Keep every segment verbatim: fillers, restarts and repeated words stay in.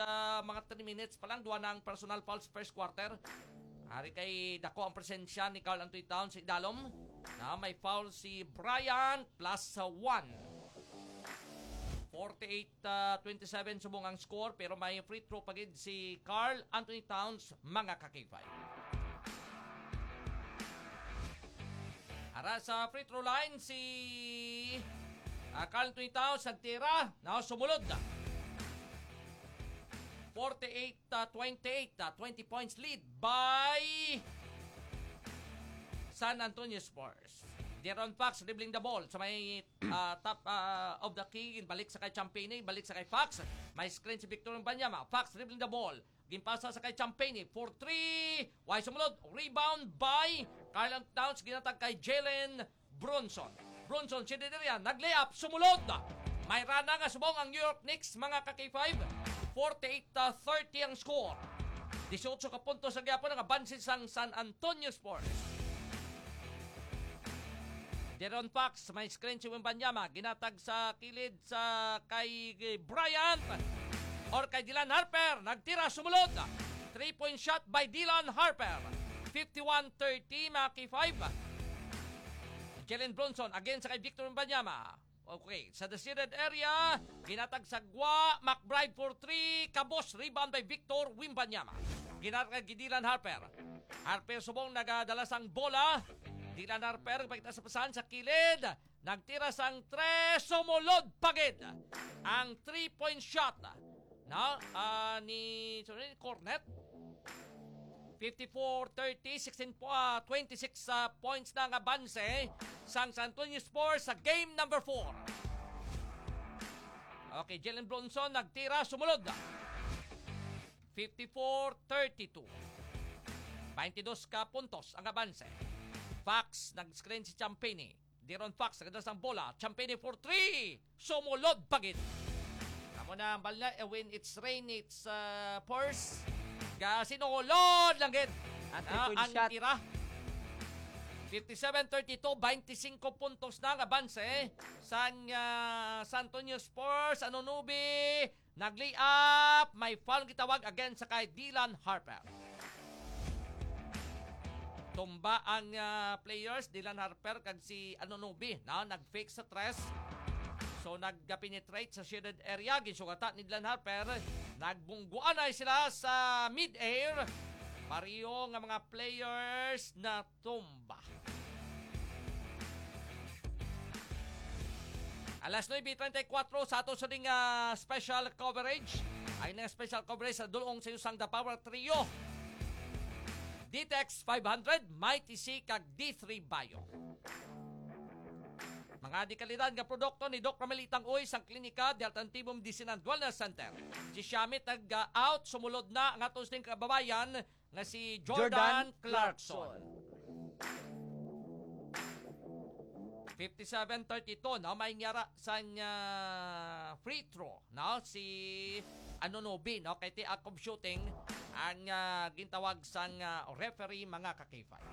uh, mga three minutes pa lang, duwa ng personal fouls first quarter. Hari kay dako ang presensya ni Carl Anthony Towns sa idalom. Na may foul si Bryant plus one. forty-eight twenty-seven subong ang score pero may free throw pagid si Carl Anthony Towns mga ka-K five. Ara sa free throw line si uh, Carl Anthony Towns nagtira na sumulod na. forty-eight twenty-eight, twenty points lead by San Antonio Spurs. De'Aaron Fox dribbling the ball sa may uh, top uh, of the key. Balik sa kay Champagny, balik sa kay Fox. May screen si Victor Wembanyama. Fox dribbling the ball. Ginpasa sa kay Champagny. for three. Why sumunod? Rebound by Carl Towns. Ginatag kay Jalen Brunson. Brunson, si Dideria, nag-layup, sumulod. May rana nga subong ang New York Knicks, mga ka-K five. forty-eight thirty ang score. eighteen ka puntos sa gyapon nga bansis sang San Antonio Spurs. De'Aaron Fox, may screen si Wembanyama, ginatag sa kilid sa kay Bryant or kay Dylan Harper, nagtira, sumulod. three-point shot by Dylan Harper. fifty-one thirty, mga K five. Jalen Brunson again sa kay Victor Wembanyama. Okay, sa decided area, ginatag sa Gwa, McBride for three, kabos, rebound by Victor Wembanyama. Ginatag kay Dylan Harper. Harper subong nagadala sang bola. Dylan Harper, pagkita sa pasahan sa kilid, nagtira sang tres, sumulod pagid. Ang three-point shot na uh, ni sorry, Cornet. fifty-four thirty, sixteen, uh, twenty-six uh, points na nga banse sang San Antonio Spurs sa game number four. Okay, Jalen Brunson nagtira, sumulod. fifty-four thirty-two. twenty-two ka puntos ang abanse. Fox nag-screen si Champagny. De'Aaron Fox nagdalas ang bola. Champagny for three. Sumulod pagid. Kamo na ang bala, eh, when it's rain, it's uh, pours. Sinulod lang gid. At Ah, uh, ang shot. tira. fifty-seven thirty-two, twenty-five puntos na nga banse sang uh, San Antonio Spurs. Anunubi nag-lay up, may foul gitawag again sa kay Dylan Harper. Tumba ang uh, players, Dylan Harper kag si Anunubi, na nag-fake sa tres. So nag-penetrate sa shaded area, gisugata ni Dylan Harper. Nagbungguan ay sila sa mid-air. Pariyo nga mga players na tumba. Alas nine thirty-four sa ato sa ding uh, special coverage. Ay na special coverage sa dulong sa isang The Power Trio. D T X five hundred, Mighty C kag D three Bio. Mga di kalidad nga produkto ni Doc Ramelitang Uy sang klinika di Altantibum Medicine and Wellness Center. Si Shamit nag-out, sumulod na ang atong ding kababayan nga si Jordan, Jordan Clarkson. fifty-seven thirty-two, no? May nyara sa uh, free throw, no? Si Anunobi, no? Kay ti Akob shooting ang uh, gintawag sang uh, referee, mga ka-K five.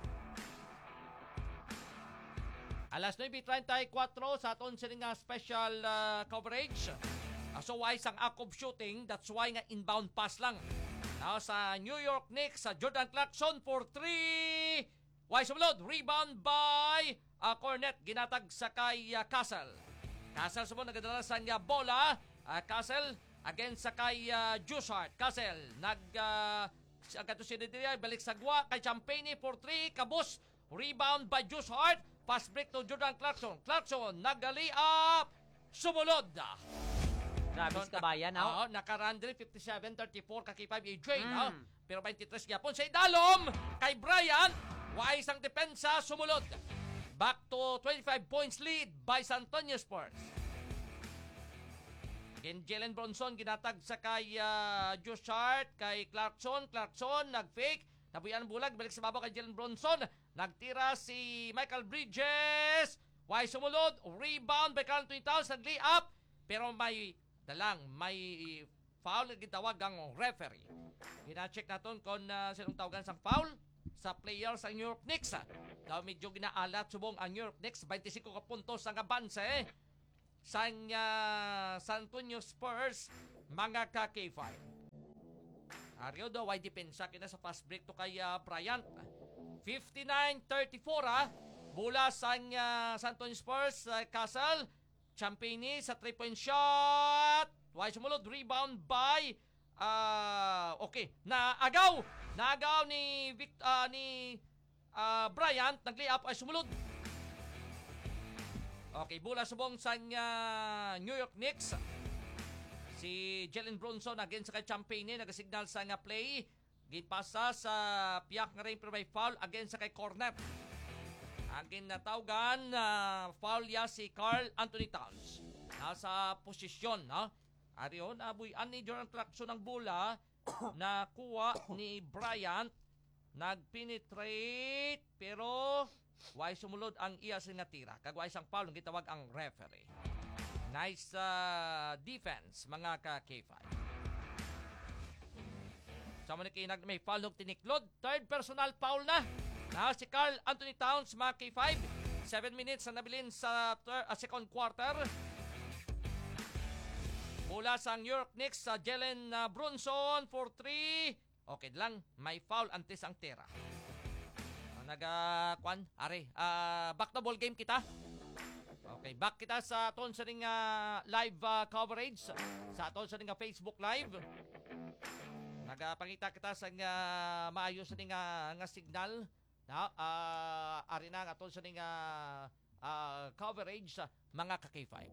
Alas nine thirty-four sa aton sining uh, special uh, coverage. Uh, so why sang Akob shooting, that's why nga inbound pass lang. Now sa New York Knicks, sa Jordan Clarkson for three. Why sumulod, rebound by uh, Cornet, ginatag sa kay uh, Castle. Castle sumulod, nagadala sa niya bola. Uh, Castle against sa kay uh, Juice Hart. Castle nag uh, agad to si Didier, balik sa Gwa kay Champagny for three, kabos, rebound by Juice Hart. Pass break to Jordan Clarkson. Clarkson nag-alley up, sumulod. Travis Kabayan, ha? Oo, naka-Randre, fifty-seven thirty-four, kaki five A J, Mm. ha? Pero twenty-three gyapon sa idalom, kay Bryant, wais ang depensa, sumulod. Back to twenty-five points lead by San Antonio Spurs. Again, Jalen Brunson, ginatag sa kay uh, Josh Hart, kay Clarkson. Clarkson, nag-fake. Nabuyan ang bulag, balik sa babaw kay Jalen Brunson. Nagtira si Michael Bridges. Why sumulod? Rebound by Carl Anthony Towns, nag-lay up. Pero may dalang, may foul na gitawag ang referee. Gina-check natin kung uh, sinong tawagan sang foul sa player sa New York Knicks. Daw medyo ginaalat subong ang New York Knicks, twenty-five ka puntos ang abanse sa uh, San Antonio Spurs, mga ka-K five. Aryo daw, why depensa kina sa fast break to kay uh, Bryant. fifty-nine thirty-four ha. Bola sa uh, San Antonio Spurs, uh, Castle. Champini sa three-point shot. Why sumunod? Rebound by uh, okay. Naagaw. Naagaw ni Vic, uh, ni uh, Bryant. Nag-layup ay sumunod. Okay, bola subong sa uh, New York Knicks. Si Jalen Brunson against sa kay Champini. Nag-signal sa nga play. Gipasa sa piyak nga rin pero may foul against sa kay corner. Ang ginatawgan na uh, foul ya si Karl Anthony Towns. Nasa posisyon, no? Ariyon, aboy ani during traction ng bola na kuha ni Bryant. Nagpenetrate pero why sumulod ang iya sa nga tira. Kagway sang foul ang gitawag ang referee. Nice uh, defense mga ka-K five. Sama ni kinag may foul ng tiniklod. Third personal foul na. Na si Karl Anthony Towns mga K five. seven minutes na nabilin sa third, uh, second quarter. Mula sa New York Knicks sa Jalen uh, Brunson for three. Okay lang, may foul antes ang tira. Uh, Naga, kwan, are, uh, back to ball game kita. Okay, back kita sa aton sa ring uh, live uh, coverage. Sa aton sa ring uh, Facebook Live. Nagapangita kita sa uh, maayos sa ring uh, nga signal. Na, uh, ari na nga aton sa ring uh, uh, coverage sa mga ka-K five.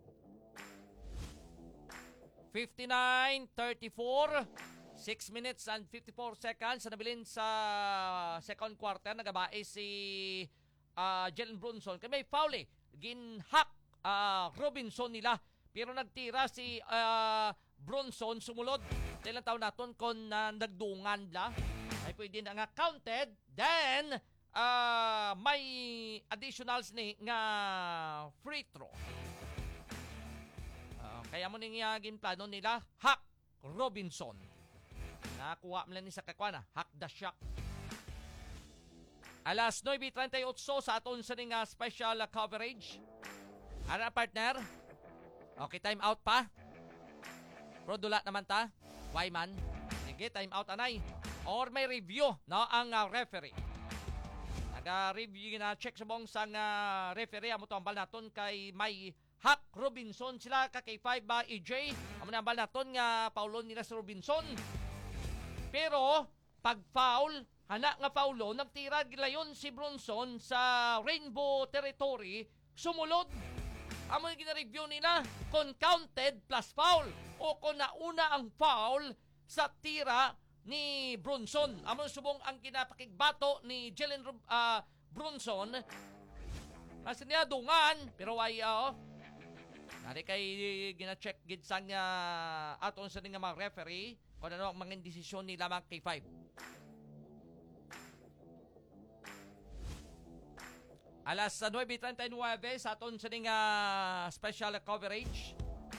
fifty-nine thirty-four. six minutes and fifty-four seconds na nabilin sa second quarter. Nagabae si uh, Jalen Brunson. Kaya may foul eh. Ginhack uh, Robinson nila. Pero nagtira si uh, Brunson sumulod. Ilang taon naton kung uh, nagdungan la. Ay pwede na nga counted. Then, uh, may additionals ni nga free throw. Uh, kaya mo ning uh, ginplano nila, hack Robinson. Nakuha mo lang ni sa kakwana, hack the shot. Alas nine thirty-eight sa aton sa ning uh, special uh, coverage. Ara partner? Okay, time out pa. Pero dula naman ta. Why man? Sige, time out anay. Or may review, no, ang uh, referee. Naga-review na check sa bong sang uh, referee. Amo to ang bal naton kay may Hack Robinson sila ka K five ba E J. Amo na ang bal naton nga paulon nila si Robinson. Pero pag foul, hana nga paulo, nagtira gilayon si Brunson sa Rainbow Territory, sumulod. Amo yung gina-review nila kung counted plus foul o kung nauna ang foul sa tira ni Brunson. Amo subong ang kinapakigbato ni Jalen uh, Brunson. Kasi niya dungan, pero ay uh, nari kay gina-check gid sang uh, aton sa nga mga referee kung ano ang mga desisyon nila mga K five. Alas nine thirty-nine sa aton sa nga special coverage.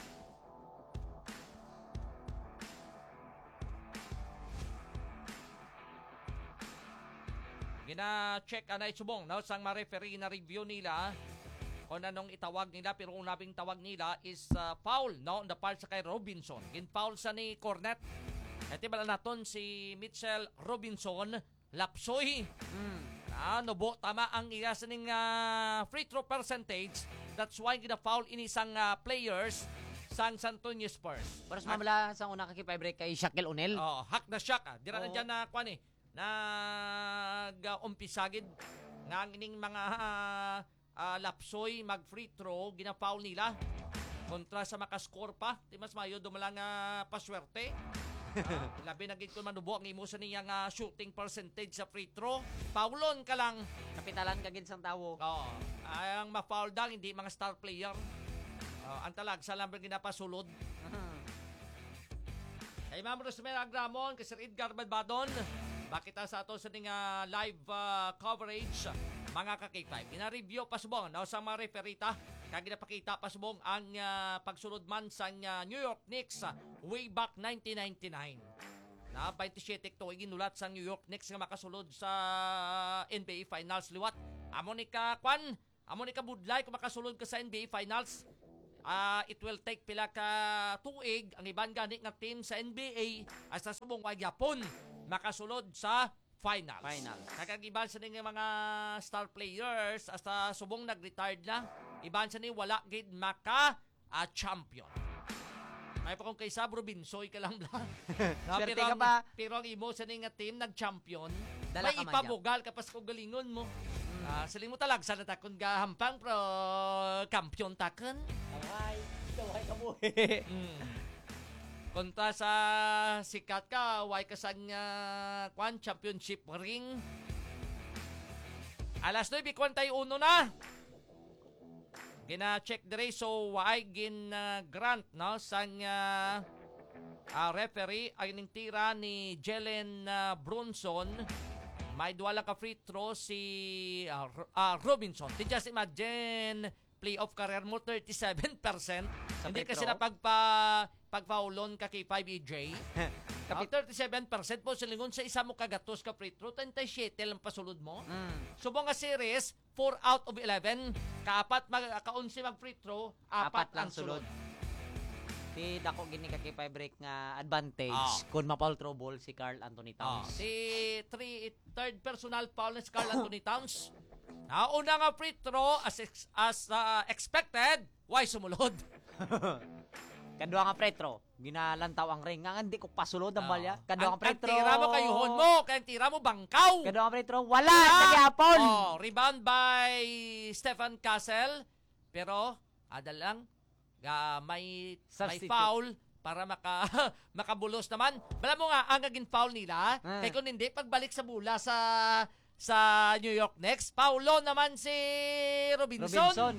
Gina-check anay subong no sang mga referee na review nila kung anong itawag nila, pero ang nabing tawag nila is uh, foul no on the part sa kay Robinson. Gin foul sa ni Cornet. Ito bala naton si Mitchell Robinson lapsoy. Mm. Ah, nobo tama ang iya sa ning uh, free throw percentage. That's why gina-foul ini sang uh, players sang San Antonio Spurs. Pero sa mamala sa una ka break kay Shaquille O'Neal. Oh, hack na shot ah. Dira oh. na dyan na kwan eh. Nag-umpisagid nga ang ining mga uh, uh, lapsoy mag free throw gina-foul nila kontra sa makascore pa. Di mas mayo dumalang uh, paswerte. Uh, labi na gid ko manubo ang imo sa niyang uh, shooting percentage sa free throw. Paulon ka lang. Kapitalan ka gid sang tawo. Oo. Uh, ang ma-foul dang hindi mga star player. Uh, ang talag sa lamang ginapasulod. Uh-huh. Kay Ma'am Rosemary Agramon, kay Sir Edgar Badbadon, bakit sa ato sa uh, live uh, coverage mga ka-K five. Gina-review pasubong no, sa mga referita. Kaya ginapakita pasubong ang uh, pagsulod man sa uh, New York Knicks uh, way back nineteen ninety-nine. Na twenty-seven to ginulat sa New York Knicks nga makasulod sa N B A Finals liwat. Amo ni ka kwan, amo ni ka budlay kung makasulod ka sa N B A Finals. Ah, it will take pila ka tuig ang iban gani nga team sa N B A hasta subong wa gyapon makasulod sa finals. Finals. Kag iban sa ning mga star players hasta subong nag-retired na, iban sa ni wala gid maka ah, champion. May pa kung kay Sab Robinsoy ka lang bla. Na, Swerte pero, ka ang- ba? pero ang imo sa ning nga team nag-champion, Dala may ka man ipabugal ka pas kung galingon mo. Ah, saling mo talag sana takon ga hampang pro kampiyon takon. Ay, kaway ka mo. Mm. Kontra sa sikat ka, why ka sa uh, kwan championship ring. Alas nine fifty-one na. Gina-check dire so why gin uh, grant no sang uh, uh, referee ay ning tira ni Jalen uh, Brunson. May duwala ka free throw si uh, uh, Robinson. Ti just imagine playoff career mo thirty-seven percent. Sa Hindi free kasi throw? na pagpa pagpaulon ka kay five E J. Kapag thirty-seven percent po silingon sa isa mo kagatos ka free throw, thirty-seven lang pasulod mo. Mm. Subong nga series, four out of eleven, kaapat mag kaunsi mag free throw, apat, Apat lang ang sulod. Ti dako gini ka kay five break nga advantage Ah. kung ma-foul trouble si Carl Anthony Ah, Towns. si three, third personal foul ni Carl Anthony Towns. Nauna nga free throw as ex- as uh, expected, why sumulod? Kadua nga free throw, ginalantaw ang ring. Nga hindi ko pasulod ang balya. Kadua Ang- nga free ang throw. tira mo kayuhon mo, kaya ang tira mo bangkaw. Kadua nga free throw, wala sa gyapon. Oh, rebound by Stefan Castle. Pero ada lang ga may may Substitute. foul para maka makabulos naman. Bala mo nga ang naging foul nila. Ah. Kay kung hindi pagbalik sa bula sa sa New York Knicks, paulo naman si Robinson. Robinson.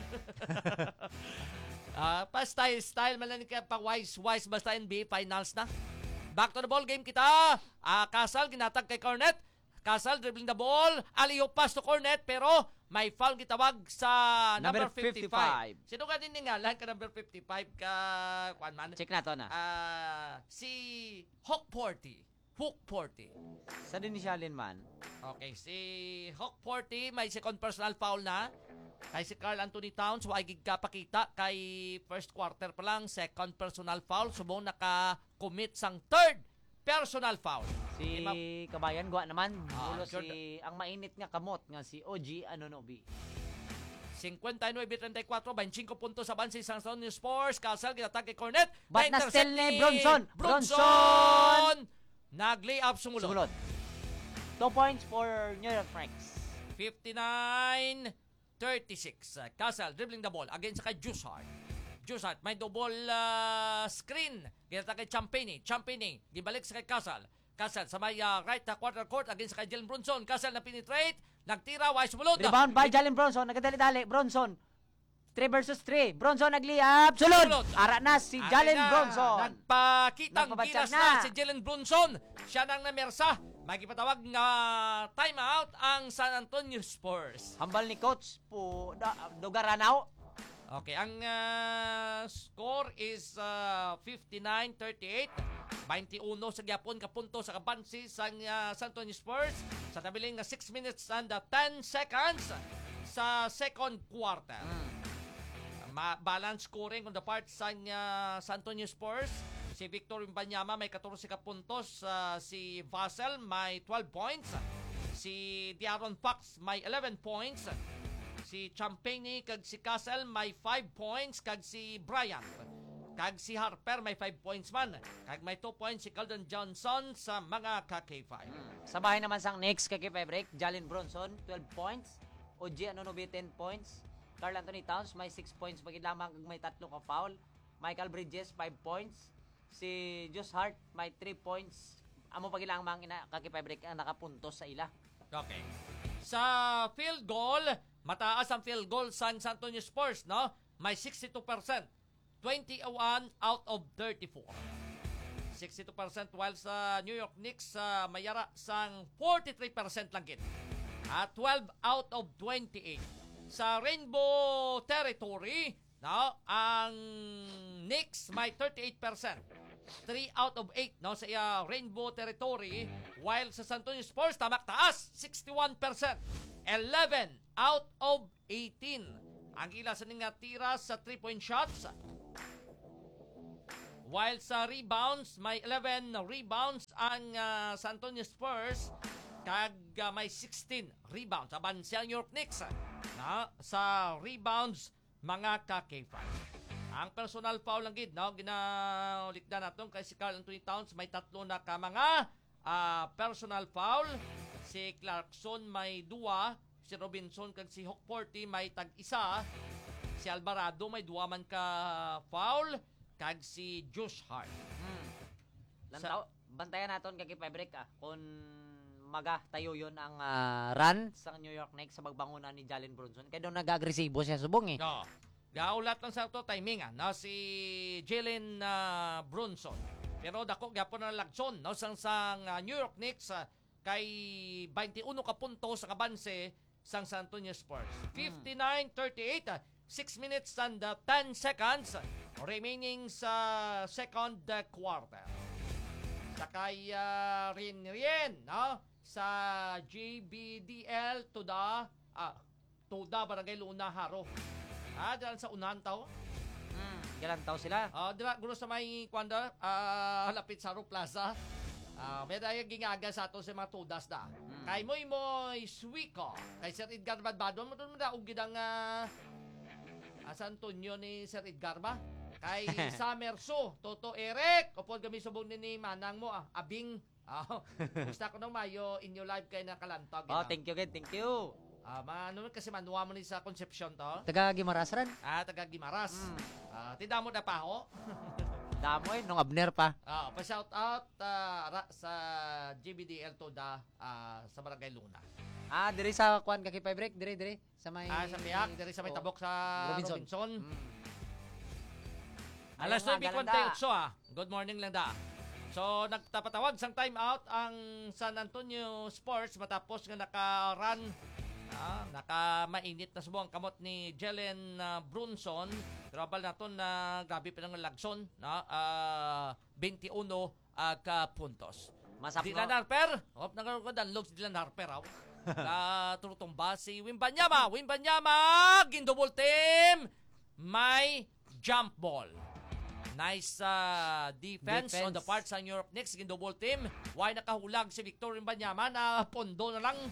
Ah, pa style style man lang ni kaya pa wise wise basta N B A finals na. Back to the ball game kita. Ah, Castle ginatag kay Cornet. Castle dribbling the ball, alley-oop pass to Cornet pero may foul gitawag sa number, Number fifty-five. fifty-five. Sino ka din ningalan ka number fifty-five ka kwan man? Check na to na. Ah, si Hawk Porty. Hawk Porty. Sa dinisyalin man. Okay, si Hawk Porty may second personal foul na. Kay si Carl Anthony Towns, wag gig ka pakita kay first quarter pa lang, second personal foul, subong naka-commit sang third personal foul. Si Ima- Kabayan Gwa naman, Ah, ulo Jordan. si ang mainit nga kamot nga si O G Anunobi. fifty-nine thirty-four, twenty-five puntos sa bansi San Antonio Spurs. Castle ginatag kay Cornet. But na Na-intercept still ni Bronson. Bronson! Nag-lay up sumulot. Sumulot. Two points for New York Knicks. fifty-nine thirty-six. Uh, Castle dribbling the ball against kay Juice Hart. Juice Hart may double uh, screen. Ginatag kay Champini. Champini gibalik sa kay Castle. Castle sa may uh, right na quarter court against kay Jalen Brunson. Castle na penetrate. Nagtira, wise sumulot. Rebound by Jalen Bronson. Nagadali-dali. Bronson. three versus three. Bronson nagliyap. Sulod. Sulod. Ara na si Ate Jalen na, Bronson. Nagpakitang Nagpabatsyag gilas na. na. si Jalen Brunson. Siya nang namersa. May ipatawag nga timeout ang San Antonio Spurs. Hambal ni coach po da, Dogaranaw. Okay, ang uh, score is uh, fifty-nine thirty-eight. twenty-one sa gyapon ka punto sa kabansi sa uh, San Antonio Spurs sa tabiling nga six minutes and uh, ten seconds sa second quarter. Ma- balance scoring on the part sa uh, San Antonio Spurs. Si Victor Wembanyama may fourteen ka puntos, uh, si Vassell may twelve points, si De'Aaron Fox may eleven points, si Champagny kag si Castle may five points, kag si Bryant kag si Harper may five points man, kag may two points si Keldon Johnson sa mga ka-K five. Sa bahay naman sang Knicks kay Kay break, Jalen Bronson twelve points, O G Anunoby ten points, Carl Anthony Towns may six points pagid lamang kag may tatlo ka foul, Michael Bridges five points, si Josh Hart may three points. Amo pagid lamang ina kay break ang nakapuntos sa ila. Okay. Sa field goal, mataas ang field goal sa San Antonio Spurs, no? May sixty-two percent. twenty-one out of thirty-four. sixty-two percent while sa New York Knicks uh, mayara sang forty-three percent lang gid. At twelve out of twenty-eight. Sa Rainbow Territory, no, ang Knicks may thirty-eight percent. three out of eight no sa iya Rainbow Territory, while sa San Antonio Spurs tamak taas sixty-one percent. eleven out of eighteen ang ila sa nga tira sa three-point shots. While sa rebounds, may eleven rebounds ang uh, San Antonio Spurs kag uh, may sixteen rebounds. Aban sa New York Knicks na sa rebounds mga ka-K-Fan. Ang personal foul lang gid, no? Ginaulik na natin kay si Karl Anthony Towns may tatlo na ka mga uh, personal foul. Si Clarkson may dua, si Robinson kag si Hockporty may tag-isa, si Alvarado may dua man ka foul, kag si Josh Hart. Hmm. Lantaw, bantayan naton kay Fabric ah kung maga tayo yon ang uh, run sa New York Knicks sa pagbangunan ni Jalen Brunson. Kaya doon nag-agresibo siya subong eh. No. Gaulat lang sa to timing ah, no? Si Jalen uh, Brunson. Pero dako gyapon na lagson no sang sang uh, New York Knicks uh, kay twenty-one ka puntos sa kabanse sang San Antonio Spurs. fifty-nine thirty-eight, uh, six minutes and uh, ten seconds remaining sa second uh, quarter. Sakay uh, rin rin no sa J B D L to the ah, to the Barangay Luna Haro. Ah, diyan sa unahan tao. Hmm, galantaw sila. Ah, dira gulo sa may kwanda, ah, lapit sa Haro Plaza. Ah, may daya gingaga sa ato sa mga tudas da. Hmm. Kay moy moy Suico, kay Sir Edgar Badbadon mo dun da ugid ang uh, San Antonio ni Sir Edgar ba? Kay Samerso, Toto Eric, upod kami subong ni, ni Manang mo ah, abing. Ah, gusto ko nang mayo inyo live kay nakalantag. Oh, thank you, kid. Thank you. Ah, maano kasi manuwa mo ni sa Concepcion to. Taga Gimaras ran. Ah, taga Gimaras. Mm. Ah, tinda mo na pa ho. Damo eh, nung abner pa. Ah, pa shout out ah, ra, sa G B D L to da ah, sa Barangay Luna. Ah, diri sa kwan kaki break, diri diri sa may Ah, sa Piak, diri sa may Oh. tabok sa Robinson. Robinson. Mm. Alas Ayun nga, nine galanda. forty-eight ah. Good morning lang da. So, nagtapatawag sang time out ang San Antonio Spurs matapos nga naka-run, ah, naka-mainit na subong kamot ni Jalen uh, Brunson. Grabal naton na grabe pa ng lagson, na uh, twenty-one uh, ka puntos. Masap Dylan no. Harper, hop nagarugadan log si Dylan Harper aw. Na turutumba si Wimbanyama, Wimbanyama gindouble team, may jump ball. Nice uh, defense, Defense. on the part sa New York Knicks. Gindouble team. Why nakahulag si Victor Wimbanyama na pondo na lang.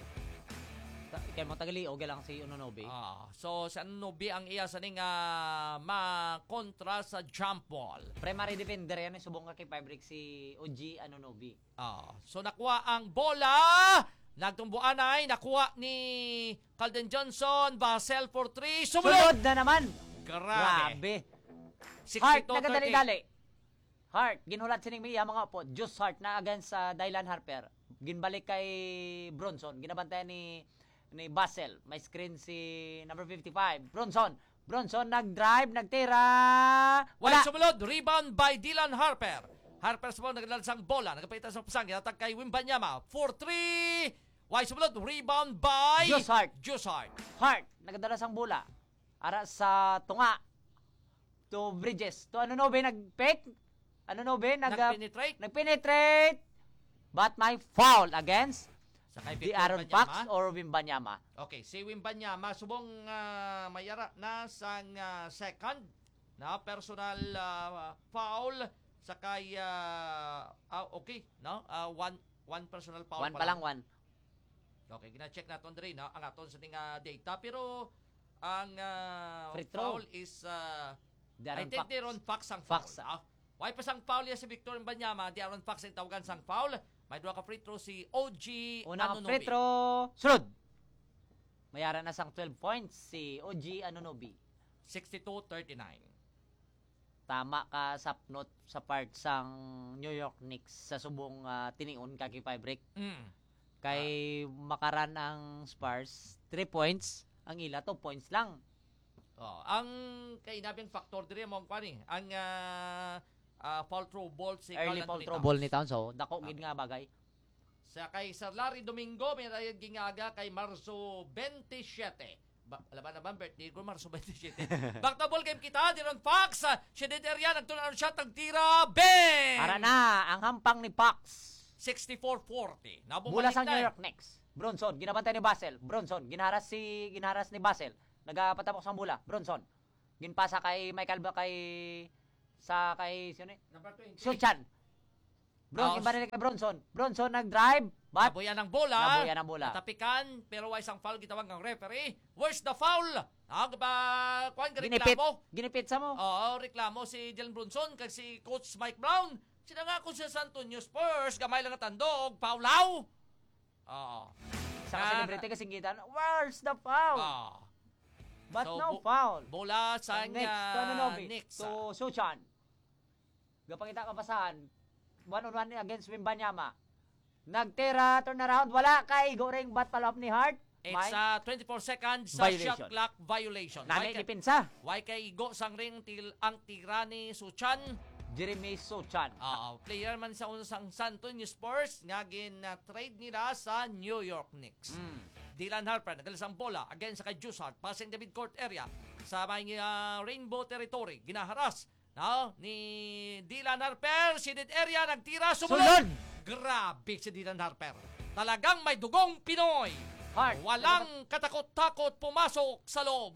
Ta- Kaya mo tagali o lang si Unonobe. Ah, so si Anunobi ang iya sa ning uh, ma-kontra sa jump ball. Primary defender yan, eh, subong ka kay Fabric si O G Anunobi. Ah, so nakuha ang bola. Nagtumbuan ay nakuha ni Calden Johnson. Basel for three. Sumunod! Sunod na naman. Grabe. Grabe. sixty-two Heart, thirty. nagadali-dali. Heart, ginulat sining Mia mga po. Just Heart na against sa uh, Dylan Harper. Ginbalik kay Bronson. Ginabantayan ni ni Basel. May screen si number fifty-five. Bronson. Bronson nag-drive, nagtira. Wala. Wala. Sumunod, rebound by Dylan Harper. Harper sa ball, naglalasang bola. Nagapalitan sa pusang. Ginatag kay Wimbanyama. four three. Why sumunod, rebound by Just Heart. Just Heart. Heart, nagadala sang bola. Ara sa tunga. To Bridges. To ano no be nag-pick? Ano no be nag Nag-penetrate. nag-penetrate. But my foul against Sa kay the Victor Aaron Wembanyama. Fox or Wimbanyama. Okay, si Wimbanyama subong uh, mayara na sang uh, second na personal uh, foul sa kay uh, ah, okay, no? Uh, one one personal foul One pa lang, one. Okay, gina-check naton diri no ang aton sa ting uh, data pero ang uh, Free throw. foul is uh, I Darren think Fox. di Aaron Fox ang foul. Fox. Ah. Why pa sang foul ya si Victor Wembanyama, di Aaron Fox ang tawagan sang foul. May duha ka free throw si O G Una ang Anunoby. free throw. Sunod. Mayara na sang twelve points si O G Anunoby. sixty-two thirty-nine. Tama ka sa note sa part sang New York Knicks sa subong uh, tiniun kaki Fabric. Mm. Kay makaran ang Spurs, three points. Ang ila, two points lang. Oh, ang kainabing factor dire mo ang kwani, ang uh, uh, foul throw ball si Early Karl foul Anthony throw Towns. ball ni Towns. So, dako gid nga bagay. Sa kay Sir Larry Domingo, may rayad gingaga kay Marso twenty-seven. Ba, laban na ba ang birthday ko, Marso twenty-seven. Back to ball game kita, Diron Fox. Siya din area, nagtunan siya, tagtira, bang! Para na ang hampang ni Fox. sixty-four forty. Mula sa New York Knicks. Bronson, ginabantay ni Basel. Bronson, ginaharas si ginaharas ni Basel. Nagapatapok sa bola. Bronson. Ginpasa kay Michael ba kay sa kay sino ni? Number twenty. Suchan. Bron, Oh, ginbanil kay Bronson. Bronson nag-drive, but Nabuyan ng bola. nabuyan ang bola. Natapikan, pero wa isang foul gitawag ng referee. Where's the foul? Ah, ba, kuan ka Ginipit. reklamo? Ginipit sa mo. Oo, reklamo si Jalen Brunson kag si Coach Mike Brown. Sila nga kung sa San Antonio Spurs, gamay lang ang tandog, paulaw. Oo. Sa Ah, celebrity kasi gitan, where's the foul? Ah. But So, no bu- foul. Bola sa Next, to uh, Anunobi. Knicks. To Suchan. Gapangita ka basahan. One on one against Wimbanyama. Nagtira, turn around, wala kay Goreng bat palop ni Hart. It's May uh, twenty-four seconds sa Violation. shot clock violation. nami Why ni kay, Pinsa. why kay go sang ring til ang tirani Suchan. Jeremy Suchan. Ah, player man sa unsang San Antonio Spurs nga gin uh, trade nila sa New York Knicks. Mm. Dylan Harper nagalas ang bola against sa kay Juice Hart passing the midcourt area sa may uh, Rainbow Territory. Ginaharas no, ni Dylan Harper, shaded area, nagtira, sumunod. Sulod! Grabe si Dylan Harper. Talagang may dugong Pinoy. Hart. Walang katakot-takot pumasok sa loob.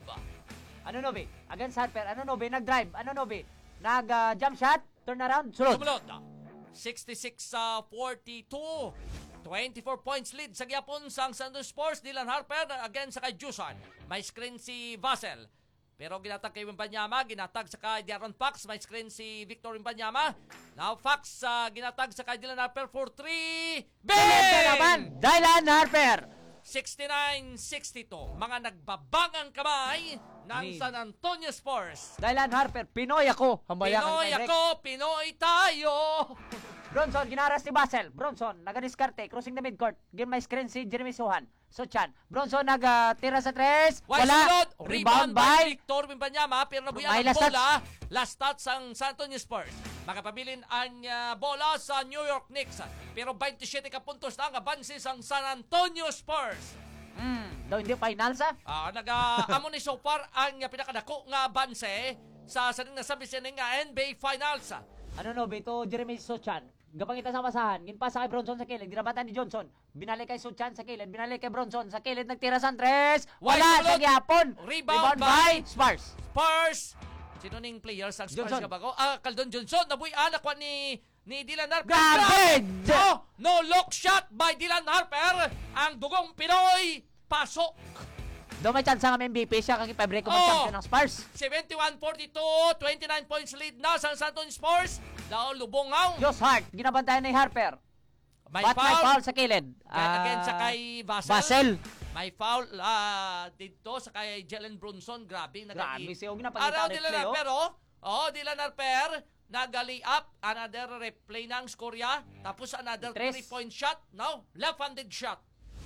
Ano Nobe? Against Harper. Ano Nobe? Nag-drive. Ano Nobe? Nag-jump shot. Turn around. Sulod. Sumunod. sixty-six forty-two. twenty-four points lead sa gyapon sang San Antonio Spurs. Dylan Harper against sa kay Jusan. May screen si Vassell. Pero ginatag kay Wimbanyama, ginatag sa kay De'Aaron Fox, may screen si Victor Wimbanyama. Now Fox uh, ginatag sa kay Dylan Harper for three. Naman. Bang! Dylan Harper. sixty-nine sixty-two. Mga nagbabangang kamay ng Ni- San Antonio Spurs. Dylan Harper. Pinoy ako. Hambayan Pinoy ako, Pinoy tayo. Bronson, ginaras ni Basel. Bronson, naga-diskarte. Crossing the midcourt. Game my screen si Jeremy Suhan. Suchan. Bronson, nag-tira sa tres. Why Wala. sunod? Rebound by by Victor Wimbanyama, pero nabuyan May ang last bola. Last touch ang San Antonio Spurs. Makapabilin ang uh, bola sa New York Knicks. Pero twenty-seven ka puntos na ang abansis ang San Antonio Spurs. Mm, daw hindi finals ah. Ah, nag-amo ni so far ang uh, pinakadako nga abanse sa saning nasabi siya nga N B A Finals. Ano no, Beto Jeremy Suchan. Gapangita sa basahan. Ginpasa kay Bronson sa kilid. Ginabatan ni Johnson. Binalik kay Suchan sa kilid. Binalik kay Bronson sa kilid. Nagtira sa tres. Why Wala sulod? sa gyapon. Rebound by by Spurs. Spurs. Sino ning players ang Spurs Johnson. ka bago? Ah, Caldon Johnson. Nabuy anak wa ni ni Dylan Harper. Grabe! No, no look shot by Dylan Harper. Ang dugong Pinoy pasok. Do may chance ang M V P siya kang ipabreko Oh! mag-champion ng Spurs. seventy-one forty-two, twenty-nine points lead na sa San Antonio Spurs. Daw lubongaw. Josh Hart, ginabantayan ni Harper. May But may foul. foul sa kilid. Kaya again Ah, sa kay Vassell. Vassell. May foul ah, dito sa kay Jalen Brunson. Grabe. Grabe siya. Huwag Araw ginapagkita Dylan replay, oh. Harper, oh. Oh, Dylan Harper. Nagali up. Another replay ng skorya. Tapos another Tres. three-point shot. No, left-handed shot.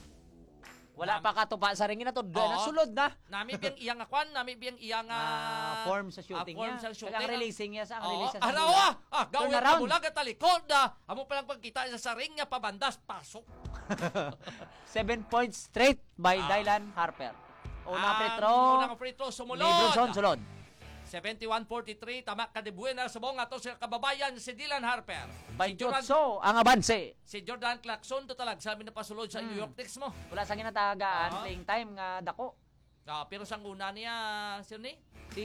Wala pa katupa sa ringin na to. Oo. Nasulod na. Nami biyang iyang akwan. Nami biyang iyang Ah, ah, form sa shooting ah, form niya. sa shooting. Kaya ang releasing niya sa ang Oo, release sa araw bola. ah! Ah, gawin Turn na around. mula ka talikod na. Amo palang pagkita sa saring niya pabandas, pasok. Seven points straight by Ah. Dylan Harper. Unang Ang free throw. Unang free throw Ni sumulod. Bronson, sulod. seventy-one forty-three, tama ka de buena sa buong ato sa kababayan si Dylan Harper. By Si Jordan, Jotso, ang abanse. si Jordan Clarkson to talag sabi na pasulod sa Hmm. New York Knicks mo. Wala sa ginatagaan, Ah. playing time nga dako. Ah, pero sang una niya sino ni? Si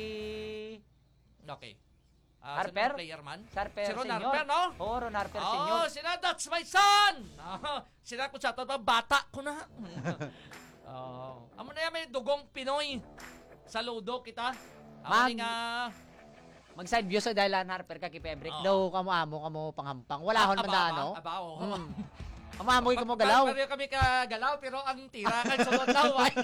Okay. Ah, Harper? sino player man? Harper Si Ron Senior. Harper, no? Oo, Ron Harper Oh, Senior. sina that's my son. Oh, sina ko sa to bata ko na. Oh, amo na yan, may dugong Pinoy sa lodo kita. Amo Mag- ni nga Mag-side view sa Dylan Harper kaki Pebrik. Oo. Daw kamo amo kamo panghampang. Wala hon man da ano. Abaw. Mm. Amamoy ka mo galaw. Pareho kami ka galaw pero ang tira kay sulod na way.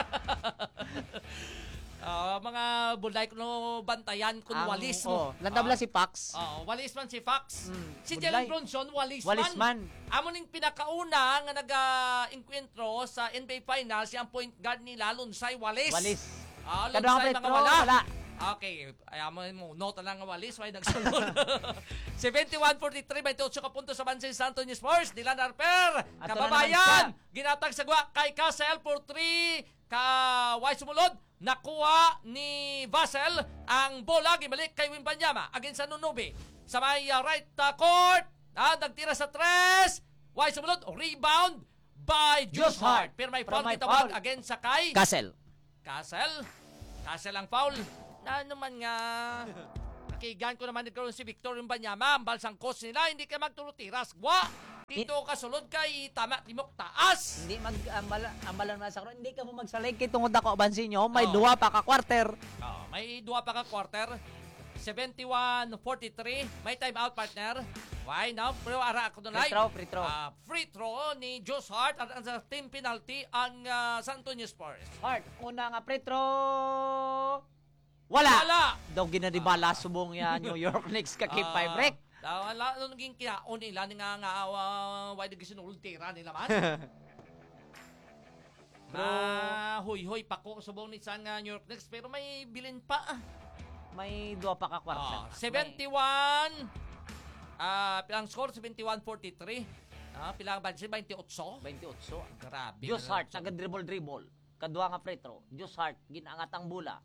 Ah, mga bulay ko no bantayan kun Ang- walis oh, mo. landabla Ah, si Pax. oh, walis man si Fox. Mm, Si budlay. Jalen Brunson walis, Walis man. man. Amo ning pinakauna nga naga-encuentro sa N B A Finals si ang point guard nila Lunsay Walis. Walis. Ah, Kadang Lunsay free mga throw, wala. wala. Okay, ayaw mo nota lang nga Walis, may nagsulod. seventy-one forty-three, may tutso ka punto sa Bansin San Antonio Spurs. Dylan Harper, Ato na kababayan, naman ginatag sa gwa kay Castle for three. Ka Wise sumulod, nakuha ni Vassell ang bola, gibalik kay Wimbanyama against sa Nunubi. Sa may uh, right uh, court, ah, nagtira sa tres. Wise sumulod, rebound by Juice Juice Hart. Hart. Pero may Pero foul may gitawag foul. against sa kay Castle. Castle. Kasi lang foul. Na naman nga. Nakigan ko naman nagkaroon si Victor yung Banyama. Ang balsang coach nila, hindi ka magturo-tiras. Gwa! Dito ka sulod kay tama timok taas. Hindi mag ambala ambalan man sa karon. Hindi ka mo magsalig kay tungod ako abansin nyo. May Oo. duwa pa ka quarter. Oh, may dua pa ka quarter. seventy-one forty-three. May time out, partner. Why now? Pero ara ako doon Free throw, free throw. Ah, free throw ni Josh Hart at ang sa team penalty ang ah, San Antonio Spurs. Hart, una nga free throw. Wala. Wala. Daw ginadibala subong ya New York Knicks ka keep five break. Ah, wala nung naging kinaon nila ni nga nga uh, why di gisinulod tira nila man. Ah, huy-huy pa ko subong ni San nga New York Knicks pero may bilin pa. May duwa pa ka quarter. Ah, seventy-one ah pilang score seventy-one forty-three. Ah, pilang budget twenty-eight. twenty-eight. Grabe. Josh na- Hart naga-dribble dribble. Kadua nga free throw. Josh Hart ginangat ang bula.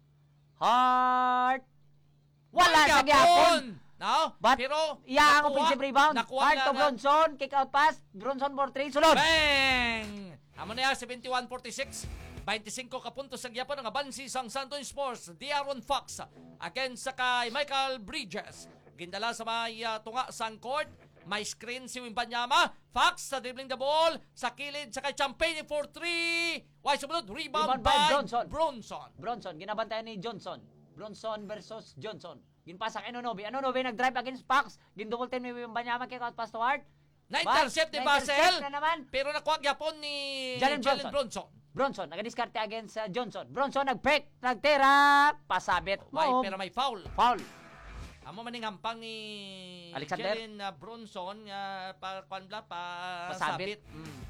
Hart. Wala sa gyapon. No? But pero iya ang nakuha- offensive rebound. nakuha Hart na to na- Bronson, kick out pass. Bronson for three, sulod. Bang! Amo na yan, seventy-one forty-six. twenty-five ka puntos sa gyapon ng abansi sang San Antonio Spurs. De'Aaron Fox against sa kay Michael Bridges. Gindala sa may uh, tunga sang court. May screen si Wimbanyama. Fox sa dribbling the ball. Sa kilid sa kay Champagne for three. Why sumunod? Rebound, Rebound by by Bronson. Bronson. Bronson, ginabantayan ni Johnson. Bronson versus Johnson. Ginpasa kay Anonobi. Anonobi nag-drive against Fox. Gindouble team ni Banyama, kick out pass to Hart. Na-intercept ni Na-intercept Basel. na naman. Pero nakuha gyapon ni Jalen Jalen Bronson. Bronson. Bronson, nagadiskarte against uh, Johnson. Bronson, nag-break, nagtira, pasabit. May, mo. pero may foul. Foul. Amo maning hampang ni Alexander? Jalen uh, Bronson nga pa kwanbla pa Pasabit. sabit. Mm.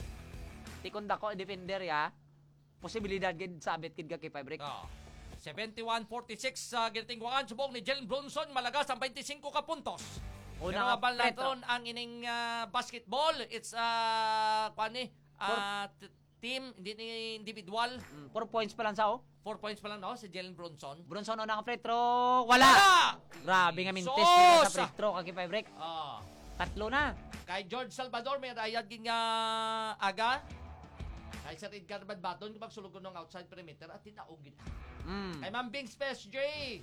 Tikon dako, defender ya. Posibilidad gid sabit kid ka kay five break. Oh. seventy-one forty-six sa uh, ginatingwaan subong ni Jalen Bronson malagas ang twenty-five ka puntos. Una Pero nga abal free throw. naton ang ining uh, basketball. It's uh, kwani uh, t- team hindi ni individual. Mm, four points pa lang sa oh. Four points pa lang no si Jalen Bronson. Bronson una nga free throw, wala. Grabe nga mintes Sos! nila sa free throw kay five break. Ah. Tatlo na. Kay George Salvador may rayad gin nga aga. Kay sa Edgar Badbaton kapag sulog ng outside perimeter at tinaog gid. Mm. Kay Ma'am Bing Space J.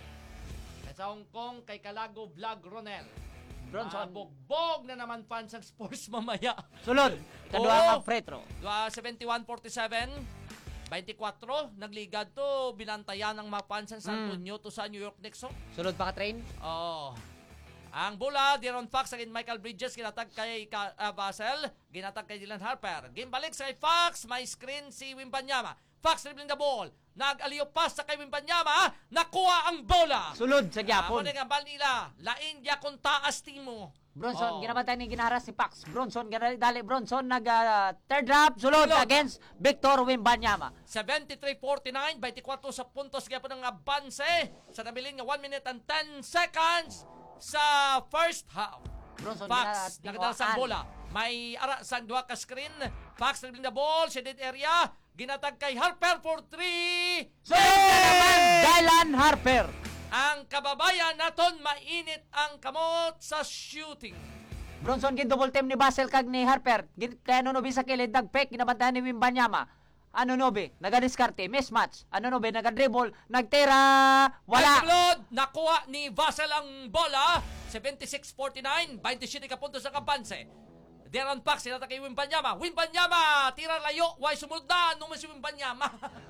Kay sa Hong Kong kay Kalago Vlog Ronel. Bronson. Ah, bugbog na naman fans ng sports mamaya. Sulod. Kadua Oo. nga free throw. Uh, seventy-one forty-seven. twenty-four, nagligad to, binantayan ng mga fans ng San Mm. Antonio to sa New York Knicks. Oh. Sulod pa ka train. Oh. Ang bola, De'Aaron Fox against Michael Bridges, ginatag kay Ka- uh, Basel, ginatag kay Dylan Harper. Game balik sa kay Fox, may screen si Wimbanyama. Fox dribbling the ball, nag-aliyo pass sa kay Wimbanyama, nakuha ang bola. Sulod sa Amo gyapon. na nga bal nila, lain dia kung taas timo. Bronson, Oh. ginabantay ni ginaharas si Pax. Bronson, gana- dali Bronson, nag uh, third drop, sulod Sulod. against Victor Wimbanyama. seventy-three forty-nine, twenty-four sa puntos kaya po ng abanse sa nabiling nga one minute and ten seconds sa first half. Bronson, Fox, gina- nakadala sa tinguaan. bola. May ara sa duha ka screen. Fox dribbling the ball, shaded area. Ginatag kay Harper for three. Sulod na naman, Dylan Harper. Ang kababayan naton mainit ang kamot sa shooting. Bronson, gin double team ni Basel kag ni Harper. Gin, kaya Anonobi sa kilid, nag-pick, ginabantayan ni Wimbanyama. Anonobi, naga-diskarte, mismatch. Anonobi, naga-dribble, nagtira, Ay, wala. sulod, nakuha ni Vassell ang bola. seventy-six forty-nine, twenty-seven ka puntos sa kampanse. De'Aaron Fox, sinata kay Wimbanyama. Wimbanyama, tira layo. Why sumunod na? Nung si Wimbanyama.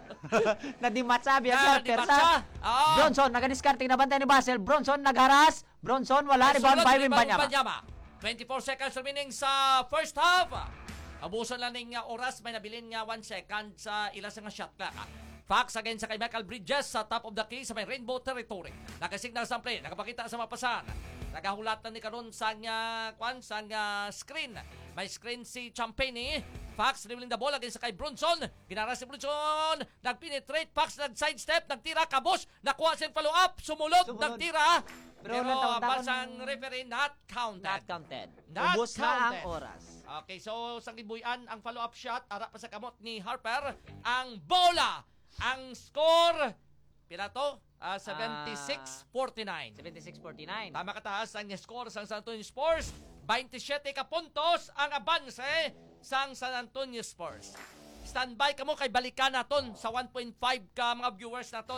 Nadimat sabi ang Ah, Harper nadimat siya. sa Ah. Bronson, naga-diskarte, ginabantayan ni Basel. Bronson, nagharas. Bronson, wala. Ay, Rebound sulod, by rebound, Wimbanyama. twenty-four seconds remaining sa first half. Abuson lang ng uh, oras. May nabilin nga one second sa ilas nga shot clock. Fox against sa kay Michael Bridges sa top of the key sa may Rainbow Territory. Nakasignal sa play. Nakapakita sa mapasan. Nagahulat na ni karon sa nga kwan sa nga screen. May screen si Champagne. Fox dribbling the ball against sa kay Bronson. Ginaras si Bronson. Nagpenetrate. Fox nag-sidestep. Nagtira. Kabos. Nakuha siyang follow-up. Sumulot. Sumunod. Nagtira. Pero Pero, nataon-taon- basang referee not counted. Not counted. Not Ubus na ang counted. oras. Okay, so sa gibuyan ang follow-up shot, ara pa sa kamot ni Harper, ang bola, ang score, pila to? Uh, seventy-six forty-nine. seventy-six forty-nine. Tama kataas ang score sa San Antonio Spurs, twenty-seven ka puntos ang abanse sang San Antonio Spurs. Standby ka mo kay balikan naton sa one point five ka mga viewers naton.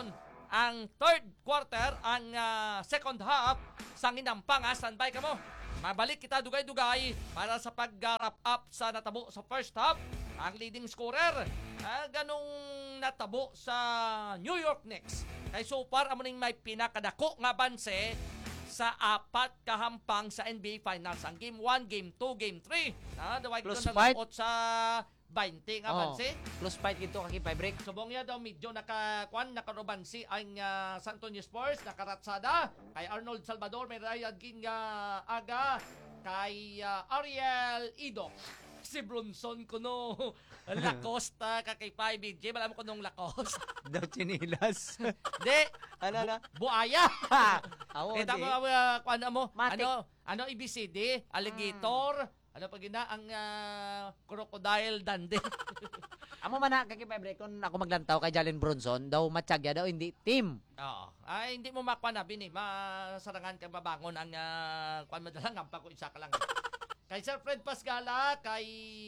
ang third quarter, ang ah, second half sa ginampang. Ha? Standby ka mo. Mabalik kita dugay-dugay para sa pag-wrap up sa natabo sa first half. Ang leading scorer, ah, ganong natabo sa New York Knicks. Kay so far, amo ning may pinakadako nga banse sa apat kahampang sa N B A Finals. Ang game one, game two, game three. Ah, daway ko Close na fight. nag-out sa twenty nga Oh, banse. close fight gito kakipay break. Subong niya daw medyo nakakuan nakarubansi ang uh, San Antonio Spurs, nakaratsada kay Arnold Salvador, may rayad ging uh, aga kay uh, Ariel Ido. Si Bronson kuno Lacoste ka kay five B J, malam ko nung Lacoste. Daw chinilas. Di, Ano na? buaya. Awo Kita di. mo uh, kuan mo, Matik. ano ano A B C D, alligator, ano pa gina ang uh, crocodile Dundee. Amo man na kakipay break kung ako maglantaw kay Jalen Bronson, daw matsyagya daw hindi team. Oo. Ay, hindi mo makwanabin eh. Masarangan ka mabangon ang uh, kwan mo dalang ang pag isa ka lang. Kay Sir Fred Pasgala, kay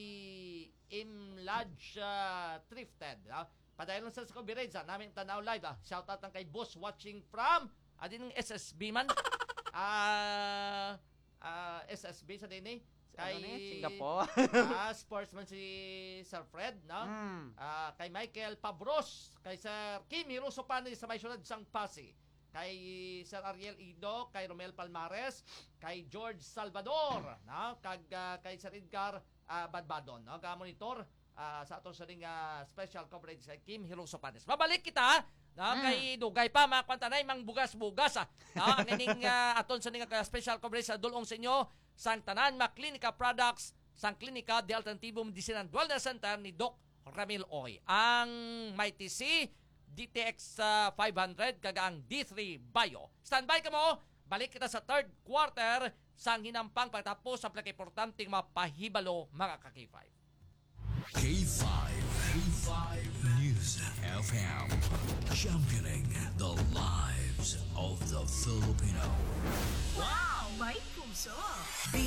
Imlaj uh, Thrifted. Uh, padayon lang sa sa coverage. Uh, namin tanaw live. Uh, shout out lang kay Boss watching from adin ng S S B man. Ah, uh, S S B sa din eh. Kay Ano ni? Singapore. ah, sportsman si Sir Fred, no? Hmm. Ah, kay Michael Pabros, kay Sir Kim Hirusopani sa may sunod sang Pasi, kay Sir Ariel Ido, kay Romel Palmares, kay George Salvador, no? Kag ah, kay Sir Edgar ah, Badbadon, no? Ka monitor ah, sa aton sa ring ah, special coverage kay Kim Hirusopanes. Mabalik kita, no? Hmm. Kay dugay pa mga kwantanay mang bugas-bugas ah. No? Ang ining ah, aton sa ring ah, special coverage sa dulong sa inyo sang tanan ma klinika products sang klinika de Alternativo Medicine and Wellness Center ni Doc Ramil Oy. Ang Mighty C D T X uh, five hundred kaga ang D three Bio. Standby ka mo. Balik kita sa third quarter sang hinampang pagtapos sa pinaka-importanteng mapahibalo mga ka-K five. K five. K five News F M. Championing the lives of the Filipino. Wow! May puso! B